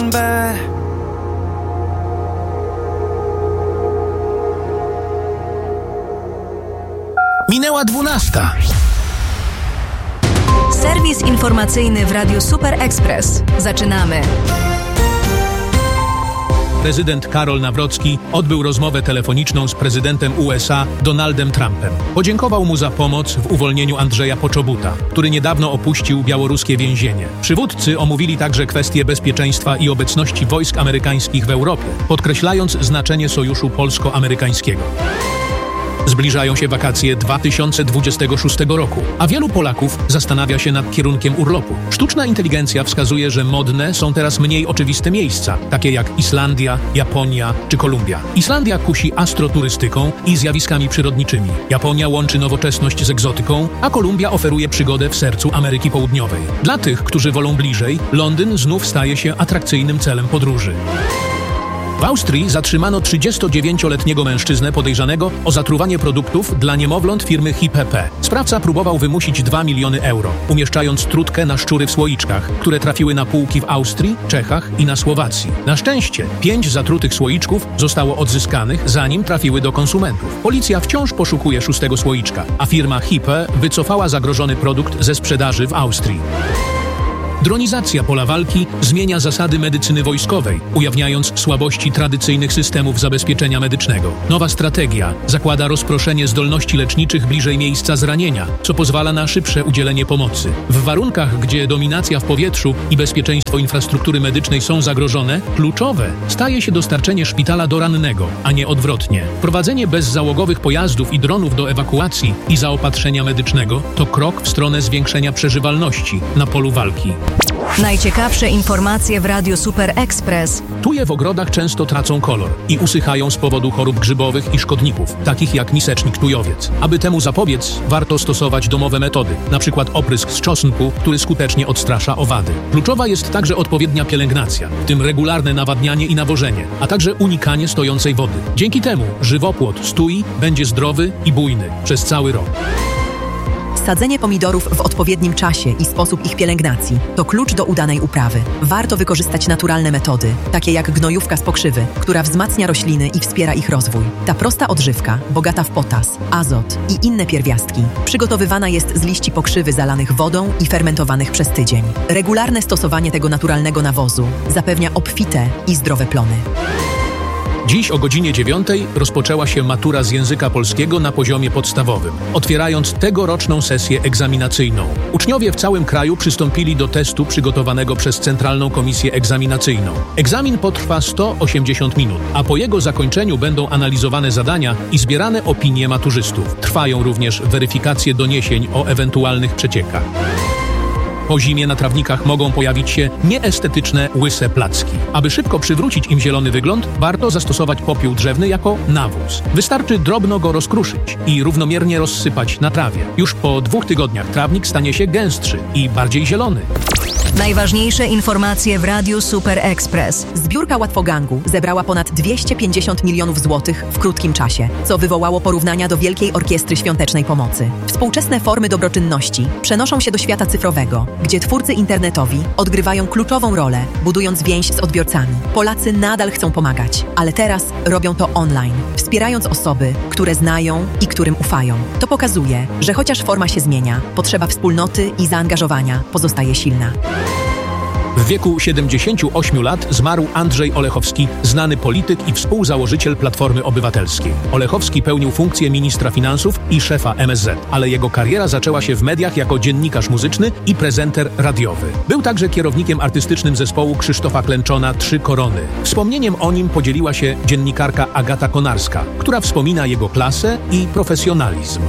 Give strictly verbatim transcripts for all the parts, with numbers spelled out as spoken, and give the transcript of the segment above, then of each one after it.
bombę. Minęła dwunasta. Serwis informacyjny w Radiu Super Express. Zaczynamy. Prezydent Karol Nawrocki odbył rozmowę telefoniczną z prezydentem U S A Donaldem Trumpem. Podziękował mu za pomoc w uwolnieniu Andrzeja Poczobuta, który niedawno opuścił białoruskie więzienie. Przywódcy omówili także kwestie bezpieczeństwa i obecności wojsk amerykańskich w Europie, podkreślając znaczenie sojuszu polsko-amerykańskiego. Zbliżają się wakacje dwa tysiące dwudziestego szóstego roku, a wielu Polaków zastanawia się nad kierunkiem urlopu. Sztuczna inteligencja wskazuje, że modne są teraz mniej oczywiste miejsca, takie jak Islandia, Japonia czy Kolumbia. Islandia kusi astroturystyką i zjawiskami przyrodniczymi. Japonia łączy nowoczesność z egzotyką, a Kolumbia oferuje przygodę w sercu Ameryki Południowej. Dla tych, którzy wolą bliżej, Londyn znów staje się atrakcyjnym celem podróży. W Austrii zatrzymano trzydziestodziewięcioletniego mężczyznę podejrzanego o zatruwanie produktów dla niemowląt firmy H P P. Sprawca próbował wymusić dwa miliony euro, umieszczając trutkę na szczury w słoiczkach, które trafiły na półki w Austrii, Czechach i na Słowacji. Na szczęście pięć zatrutych słoiczków zostało odzyskanych, zanim trafiły do konsumentów. Policja wciąż poszukuje szóstego słoiczka, a firma H P wycofała zagrożony produkt ze sprzedaży w Austrii. Dronizacja pola walki zmienia zasady medycyny wojskowej, ujawniając słabości tradycyjnych systemów zabezpieczenia medycznego. Nowa strategia zakłada rozproszenie zdolności leczniczych bliżej miejsca zranienia, co pozwala na szybsze udzielenie pomocy. W warunkach, gdzie dominacja w powietrzu i bezpieczeństwo infrastruktury medycznej są zagrożone, kluczowe staje się dostarczenie szpitala do rannego, a nie odwrotnie. Prowadzenie bezzałogowych pojazdów i dronów do ewakuacji i zaopatrzenia medycznego to krok w stronę zwiększenia przeżywalności na polu walki. Najciekawsze informacje w Radiu Super Express. Tuje w ogrodach często tracą kolor i usychają z powodu chorób grzybowych i szkodników, takich jak misecznik tujowiec. Aby temu zapobiec, warto stosować domowe metody, np. oprysk z czosnku, który skutecznie odstrasza owady. Kluczowa jest także odpowiednia pielęgnacja, w tym regularne nawadnianie i nawożenie, a także unikanie stojącej wody. Dzięki temu żywopłot z tui będzie zdrowy i bujny przez cały rok. Sadzenie pomidorów w odpowiednim czasie i sposób ich pielęgnacji to klucz do udanej uprawy. Warto wykorzystać naturalne metody, takie jak gnojówka z pokrzywy, która wzmacnia rośliny i wspiera ich rozwój. Ta prosta odżywka, bogata w potas, azot i inne pierwiastki, przygotowywana jest z liści pokrzywy zalanych wodą i fermentowanych przez tydzień. Regularne stosowanie tego naturalnego nawozu zapewnia obfite i zdrowe plony. Dziś o godzinie dziewiątej rozpoczęła się matura z języka polskiego na poziomie podstawowym, otwierając tegoroczną sesję egzaminacyjną. Uczniowie w całym kraju przystąpili do testu przygotowanego przez Centralną Komisję Egzaminacyjną. Egzamin potrwa sto osiemdziesiąt minut, a po jego zakończeniu będą analizowane zadania i zbierane opinie maturzystów. Trwają również weryfikacje doniesień o ewentualnych przeciekach. Po zimie na trawnikach mogą pojawić się nieestetyczne, łyse placki. Aby szybko przywrócić im zielony wygląd, warto zastosować popiół drzewny jako nawóz. Wystarczy drobno go rozkruszyć i równomiernie rozsypać na trawie. Już po dwóch tygodniach trawnik stanie się gęstszy i bardziej zielony. Najważniejsze informacje w Radiu Super Express. Zbiórka Łatwogangu zebrała ponad dwieście pięćdziesiąt milionów złotych w krótkim czasie, co wywołało porównania do Wielkiej Orkiestry Świątecznej Pomocy. Współczesne formy dobroczynności przenoszą się do świata cyfrowego, gdzie twórcy internetowi odgrywają kluczową rolę, budując więź z odbiorcami. Polacy nadal chcą pomagać, ale teraz robią to online, wspierając osoby, które znają i którym ufają. To pokazuje, że chociaż forma się zmienia, potrzeba wspólnoty i zaangażowania pozostaje silna. W wieku siedemdziesięciu ośmiu lat zmarł Andrzej Olechowski, znany polityk i współzałożyciel Platformy Obywatelskiej. Olechowski pełnił funkcję ministra finansów i szefa M S Z, ale jego kariera zaczęła się w mediach jako dziennikarz muzyczny i prezenter radiowy. Był także kierownikiem artystycznym zespołu Krzysztofa Klęczona Trzy Korony. Wspomnieniem o nim podzieliła się dziennikarka Agata Konarska, która wspomina jego klasę i profesjonalizm.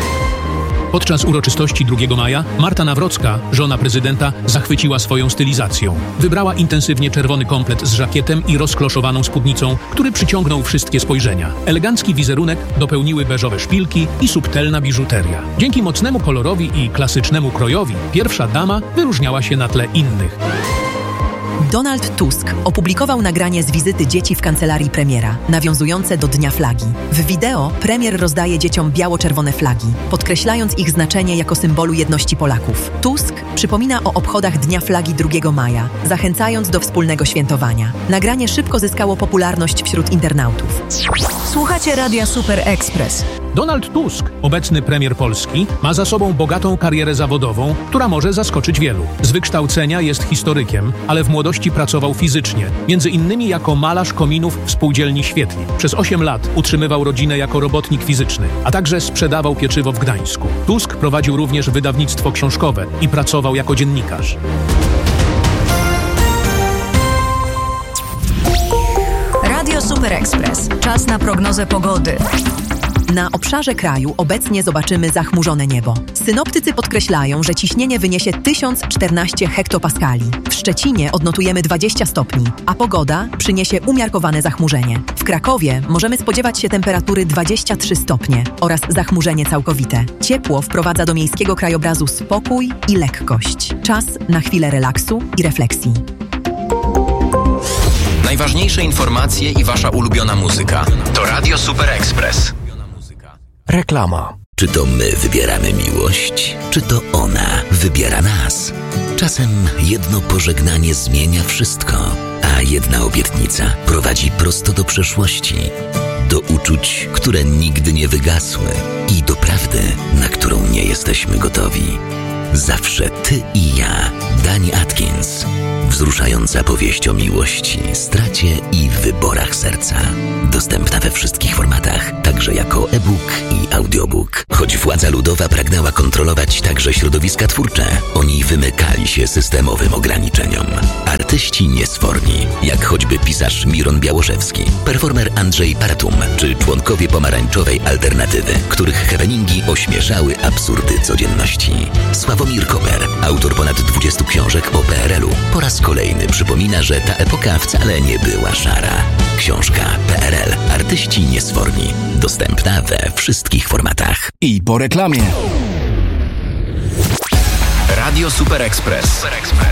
Podczas uroczystości drugiego maja Marta Nawrocka, żona prezydenta, zachwyciła swoją stylizacją. Wybrała intensywnie czerwony komplet z żakietem i rozkloszowaną spódnicą, który przyciągnął wszystkie spojrzenia. Elegancki wizerunek dopełniły beżowe szpilki i subtelna biżuteria. Dzięki mocnemu kolorowi i klasycznemu krojowi pierwsza dama wyróżniała się na tle innych. Donald Tusk opublikował nagranie z wizyty dzieci w kancelarii premiera, nawiązujące do Dnia Flagi. W wideo premier rozdaje dzieciom biało-czerwone flagi, podkreślając ich znaczenie jako symbolu jedności Polaków. Tusk przypomina o obchodach Dnia Flagi drugiego maja, zachęcając do wspólnego świętowania. Nagranie szybko zyskało popularność wśród internautów. Słuchacie Radia Super Express. Donald Tusk, obecny premier Polski, ma za sobą bogatą karierę zawodową, która może zaskoczyć wielu. Z wykształcenia jest historykiem, ale w młodości pracował fizycznie, między innymi jako malarz kominów w spółdzielni Świetli. Przez osiem lat utrzymywał rodzinę jako robotnik fizyczny, a także sprzedawał pieczywo w Gdańsku. Tusk prowadził również wydawnictwo książkowe i pracował jako dziennikarz. Radio Super Express. Czas na prognozę pogody. Na obszarze kraju obecnie zobaczymy zachmurzone niebo. Synoptycy podkreślają, że ciśnienie wyniesie tysiąc czternaście hektopaskali. W Szczecinie odnotujemy dwadzieścia stopni, a pogoda przyniesie umiarkowane zachmurzenie. W Krakowie możemy spodziewać się temperatury dwadzieścia trzy stopnie oraz zachmurzenie całkowite. Ciepło wprowadza do miejskiego krajobrazu spokój i lekkość. Czas na chwilę relaksu i refleksji. Najważniejsze informacje i wasza ulubiona muzyka to Radio Super Express. Reklama. Czy to my wybieramy miłość, czy to ona wybiera nas? Czasem jedno pożegnanie zmienia wszystko, a jedna obietnica prowadzi prosto do przeszłości, do uczuć, które nigdy nie wygasły i do prawdy, na którą nie jesteśmy gotowi. Zawsze ty i ja. Dani Atkins. Wzruszająca powieść o miłości, stracie i wyborach serca. Dostępna we wszystkich formatach, także jako e-book i audiobook. Choć władza ludowa pragnęła kontrolować także środowiska twórcze, oni wymykali się systemowym ograniczeniom. Artyści niesforni, jak choćby pisarz Miron Białoszewski, performer Andrzej Paratum, czy członkowie pomarańczowej alternatywy, których happeningi ośmieszały absurdy codzienności. Sławomir Koper, autor ponad dwudziestu książek o P R L u, po raz kolejny przypomina, że ta epoka wcale nie była szara. Książka P R L. Artyści niesforni. Dostępna we wszystkich formatach. I po reklamie. Radio Super Express. Super Express.